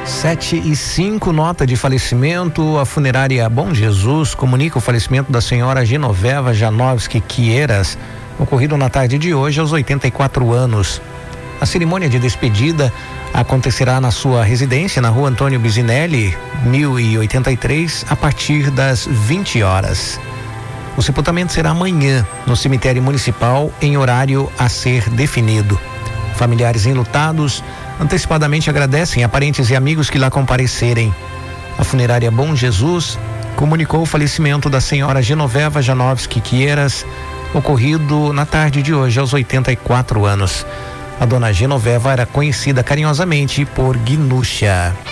7:05, nota de falecimento. A funerária Bom Jesus comunica o falecimento da senhora Genoveva Janovski Quieiras, ocorrido na tarde de hoje aos 84 anos. A cerimônia de despedida acontecerá na sua residência na rua Antônio Bisinelli, 1083, a partir das 20 horas. O sepultamento será amanhã no cemitério municipal em horário a ser definido. Familiares enlutados antecipadamente agradecem a parentes e amigos que lá comparecerem. A funerária Bom Jesus comunicou o falecimento da senhora Genoveva Janovski Quieiras, ocorrido na tarde de hoje aos 84 anos. A dona Genoveva era conhecida carinhosamente por Guinúcia.